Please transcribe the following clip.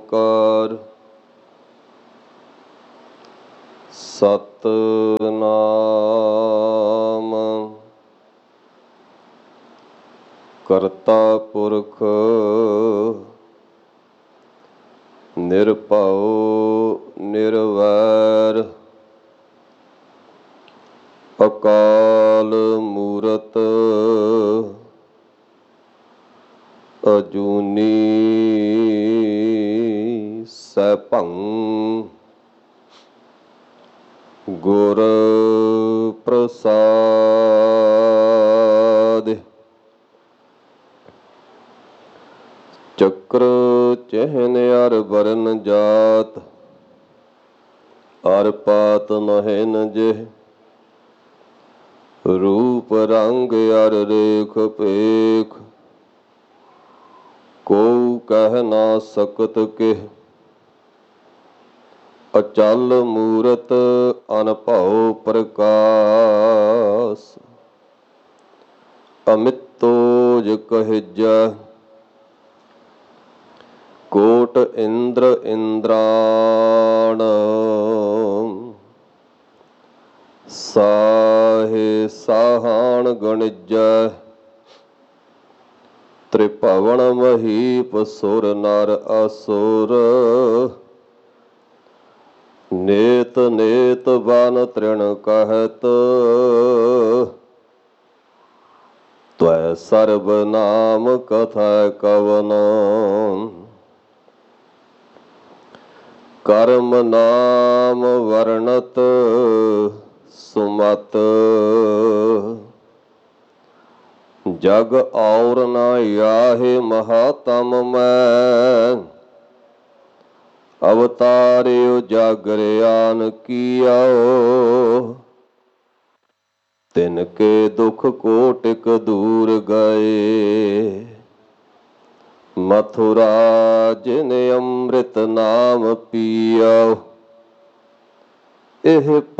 ਓੰਕਾਰ ਸਤਿਨਾਮ ਕਰਤਾ ਪੁਰਖ ਨਿਰਭਉ ਨਿਰਵੈਰ ਅਕਾਲ ਮੂਰਤ ਅਜੂਨੀ ਸੈਭੰ ਗੁਰ ਪ੍ਰਸਾਦਿ। ਚੱਕਰ ਚਿਹਨ ਅਰ ਵਰਨ ਜਾਤ ਅਰ ਪਾਤ ਨਹਿਨ ਜਿਹ ਰੂਪ ਰੰਗ ਅਰ ਰੇਖ ਭੇਖ ਕਉ ਕਹਿ ਨਾ ਸਕਤ ਕਿਹ ਅਚਲ ਮੂਰਤ ਅਨਭਉ ਪ੍ਰਕਾਸ ਅਮਿਤੋਜ ਕਹਿਜੈ ਕੋਟ ਇੰਦਰ ਇੰਦਰਾਣ ਸਾਹੇ ਸਾਹਾਣ ਗਣਿਜੈ ਤ੍ਰਿਭਵਨ ਮਹੀਪ ਸੁਰ ਨਰ ਅਸੁਰ ਨੇਤ ਨੇਤ ਬਨ ਤ੍ਰਿਣ ਕਹਿਤ ਤਵੈ ਸਰਬ ਨਾਮ ਕਥਾ ਕਵਨ ਕਰਮ ਨਾਮ ਵਰਣਤ ਸੁਮਤ ਜਗ ਔਰ ਨ ਆਹੇ ਮਹਾਤਮ ਮੈਂ ਅਵਤਾਰਿਓ ਜਾਗਰਿਆਨ ਕੀਓ ਤਿਨ ਕੇ ਦੁਖ ਕੋਟਿਕ ਦੂਰ ਗਏ ਮਥੁਰਾ ਜਿਨ ਅੰਮ੍ਰਿਤ ਨਾਮ ਪੀਓ ਇਹ